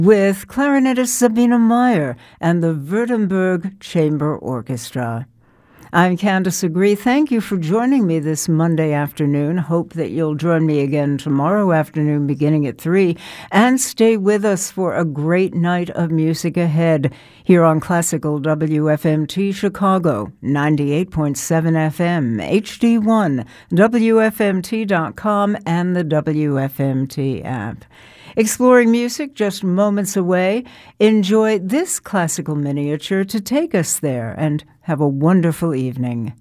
with clarinetist Sabina Meyer and the Württemberg Chamber Orchestra. I'm Candace Agree. Thank you for joining me this Monday afternoon. Hope that you'll join me again tomorrow afternoon beginning at 3 and stay with us for a great night of music ahead here on Classical WFMT Chicago, 98.7 FM, HD1, WFMT.com, and the WFMT app. Exploring music just moments away, enjoy this classical miniature to take us there and have a wonderful evening.